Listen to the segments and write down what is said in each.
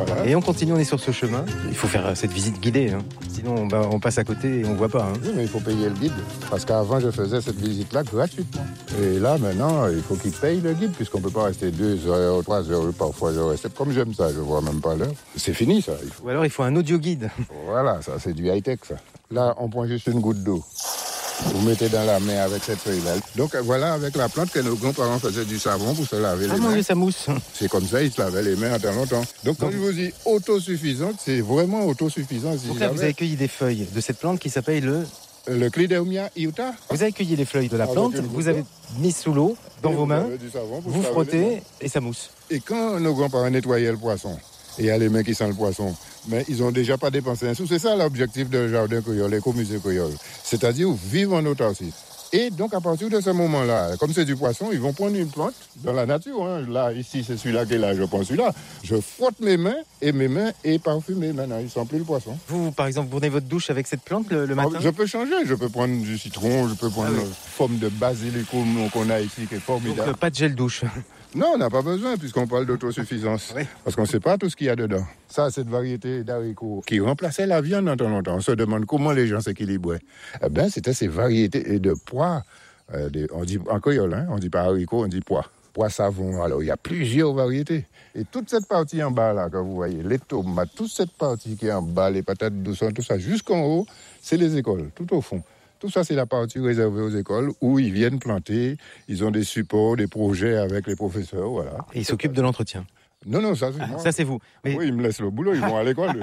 Voilà. Et on continue, on est sur ce chemin. Il faut faire cette visite guidée, hein. Sinon on passe à côté et on voit pas. Hein. Oui, mais il faut payer le guide. Parce qu'avant, je faisais cette visite-là gratuitement. Et là, maintenant, il faut qu'il paye le guide, puisqu'on ne peut pas rester 2 heures, 3 heures, parfois je reste. Comme j'aime ça, je ne vois même pas l'heure. C'est fini, ça. Ou alors il faut un audio guide. Voilà, ça, c'est du high-tech, ça. Là, on prend juste une goutte d'eau. Vous mettez dans la main avec cette feuille-là. Donc voilà, avec la plante que nos grands-parents faisaient du savon pour se laver les mains. Ah mon Dieu, ça mousse. C'est comme ça, ils se lavaient les mains pendant longtemps. Donc quand je vous dis autosuffisante, c'est vraiment autosuffisant. Donc là, vous avez cueilli des feuilles de cette plante qui s'appelle le Clidemia iuta. Vous avez cueilli les feuilles de la plante, vous avez mis sous l'eau, dans vos mains, vous frottez et ça mousse. Et quand nos grands-parents nettoyaient le poisson, et il y a les mains qui sentent le poisson, mais ils n'ont déjà pas dépensé un sou. C'est ça l'objectif d'un jardin créole, l'écomusée créole. C'est-à-dire vivre en autarcie. Et donc, à partir de ce moment-là, comme c'est du poisson, ils vont prendre une plante dans la nature. Hein. Là, ici, c'est celui-là qui est là, je prends celui-là. Je frotte mes mains et parfumées. Maintenant, ils ne sentent plus le poisson. Vous, par exemple, vous prenez votre douche avec cette plante le matin? Je peux changer. Je peux prendre du citron, je peux prendre une forme de basilicum qu'on a ici, qui est formidable. Donc, pas de gel douche? Non, on n'a pas besoin, puisqu'on parle d'autosuffisance. Oui. Parce qu'on ne sait pas tout ce qu'il y a dedans. Ça, cette variété d'haricots qui remplaçait la viande en temps longtemps. On se demande comment les gens s'équilibraient. Eh bien, c'était ces variétés de pois. On dit en créole, hein, on ne dit pas haricots, on dit pois. Pois savon. Alors, il y a plusieurs variétés. Et toute cette partie en bas, là, que vous voyez, les tomates, toute cette partie qui est en bas, les patates douces, tout ça, jusqu'en haut, c'est les écoles, tout au fond. Tout ça, c'est la partie réservée aux écoles où ils viennent planter. Ils ont des supports, des projets avec les professeurs, voilà. Et ils s'occupent de l'entretien? Non, ça c'est moi. Ça c'est vous. Mais... Oui, ils me laissent le boulot, ils vont à l'école.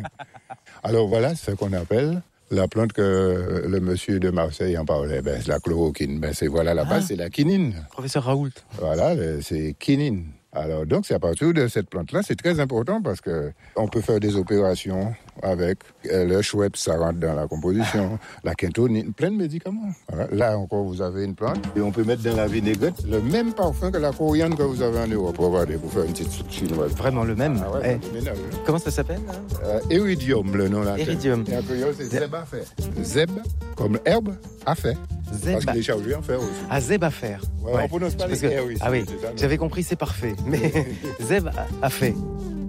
Alors voilà, c'est ce qu'on appelle la plante que le monsieur de Marseille en parlait. C'est la chloroquine. C'est voilà, la base, c'est la quinine. Professeur Raoult. Voilà, c'est quinine. Alors donc c'est à partir de cette plante-là, c'est très important parce que on peut faire des opérations avec le Schweppes, ça rentre dans la composition, la quintonine, plein de médicaments. Voilà. Là encore, vous avez une plante et on peut mettre dans la vinaigrette le même parfum que la coriandre que vous avez en Europe. Regardez, pour faire une petite soupe chinoise. Vraiment le même. Ah ouais, Comment ça s'appelle Iridium, le nom là. Iridium. Et en créole, c'est zeb à faire. Zeb, comme herbe, à faire. Parce qu'il est chargé en fer aussi. Ah, zeb à faire. Ouais. On prononce pas les R, oui. Ah oui, j'avais compris, c'est parfait. Mais zeb à fait.